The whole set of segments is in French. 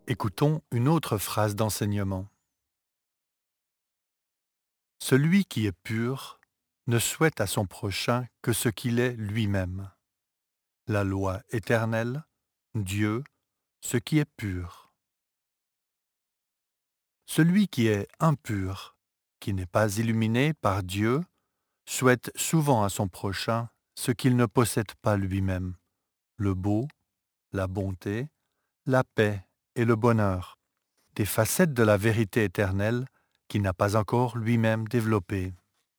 Écoutons une autre phrase d'enseignement. Celui qui est pur ne souhaite à son prochain que ce qu'il est lui-même. La loi éternelle, Dieu, ce qui est pur. Celui qui est impur, qui n'est pas illuminé par Dieu, souhaite souvent à son prochain ce qu'il ne possède pas lui-même, le beau, la bonté, la paix et le bonheur, des facettes de la vérité éternelle qu'il n'a pas encore lui-même développées.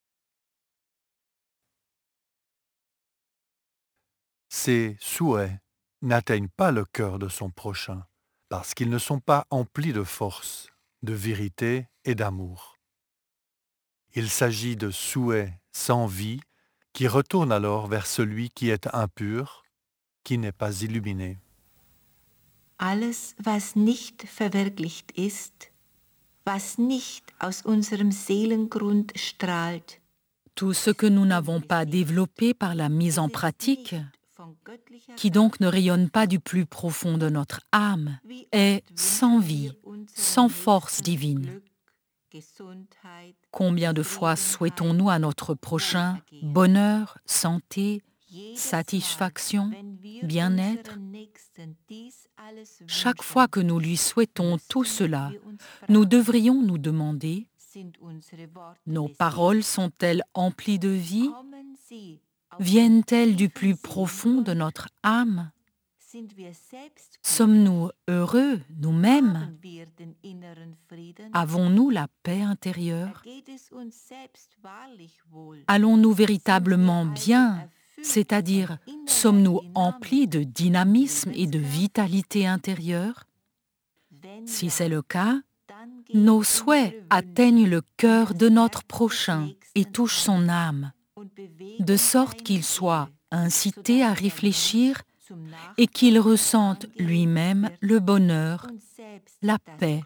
Ces souhaits n'atteignent pas le cœur de son prochain, parce qu'ils ne sont pas emplis de force, de vérité et d'amour. Il s'agit de souhaits sans vie qui retournent alors vers celui qui est impur, qui n'est pas illuminé. Alles, was nicht verwirklicht ist, was nicht aus unserem Seelengrund strahlt, Tout ce que nous n'avons pas développé par la mise en pratique, qui donc ne rayonne pas du plus profond de notre âme, est sans vie, sans force divine. Combien de fois souhaitons-nous à notre prochain bonheur, santé, satisfaction, bien-être? Chaque fois que nous lui souhaitons tout cela, nous devrions nous demander: nos paroles sont-elles emplies de vie? Viennent-elles du plus profond de notre âme? Sommes-nous heureux nous-mêmes? Avons-nous la paix intérieure? Allons-nous véritablement bien, c'est-à-dire sommes-nous emplis de dynamisme et de vitalité intérieure? Si c'est le cas, nos souhaits atteignent le cœur de notre prochain et touchent son âme, de sorte qu'il soit incité à réfléchir et qu'il ressente lui-même le bonheur, la paix.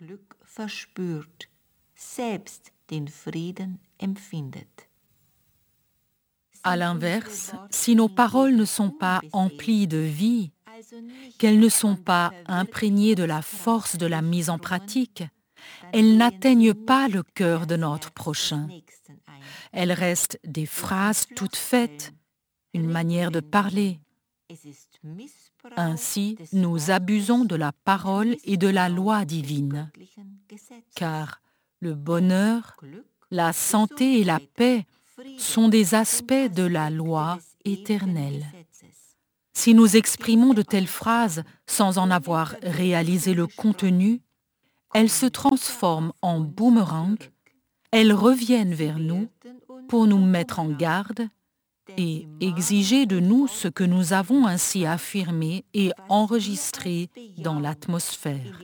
À l'inverse, si nos paroles ne sont pas emplies de vie, qu'elles ne sont pas imprégnées de la force de la mise en pratique, elles n'atteignent pas le cœur de notre prochain. Elles restent des phrases toutes faites, une manière de parler. Ainsi, nous abusons de la parole et de la loi divine, car le bonheur, la santé et la paix sont des aspects de la loi éternelle. Si nous exprimons de telles phrases sans en avoir réalisé le contenu, elles se transforment en boomerang, elles reviennent vers nous pour nous mettre en garde et exiger de nous ce que nous avons ainsi affirmé et enregistré dans l'atmosphère.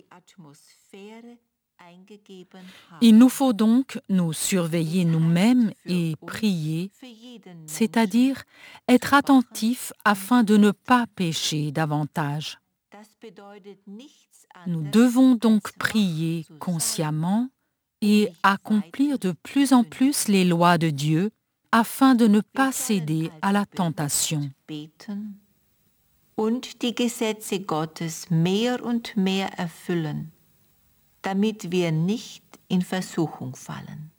Il nous faut donc nous surveiller nous-mêmes et prier, c'est-à-dire être attentifs afin de ne pas pécher davantage. Nous devons donc prier consciemment et accomplir de plus en plus les lois de Dieu afin de ne pas céder à la tentation. Und die Gesetze Gottes mehr und mehr erfüllen, damit wir nicht in Versuchung fallen.